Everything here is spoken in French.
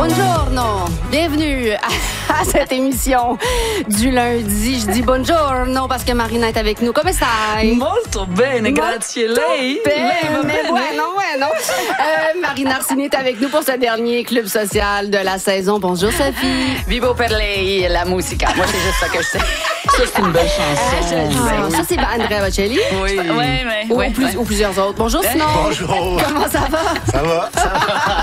Buongiorno, bienvenue à cette émission du lundi. Je dis buongiorno parce que Marina est avec nous. Come stai? Molto bene, grazie. Lei? Bueno. Marina Arsini est avec nous pour ce dernier club social de la saison. Bonjour Sophie. Vivo per lei la musica. Moi, c'est juste ça que je sais. Ça, c'est une belle chanson. Ça, c'est Andrea Bocelli. Oui. Ouais, mais. Ou plusieurs autres. Bonjour sinon. Bonjour. Comment ça va? Ça va?